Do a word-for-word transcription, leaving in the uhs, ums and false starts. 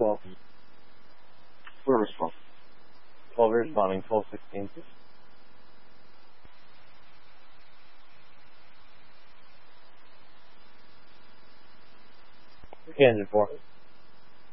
twelve. We're responding. twelve responding, twelve sixteen. Okay, engine four.